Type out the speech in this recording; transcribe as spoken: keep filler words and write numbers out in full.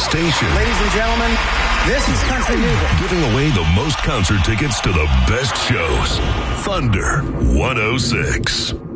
station. Ladies and gentlemen, this is country music. Giving away the most concert tickets to the best shows. Thunder one oh six.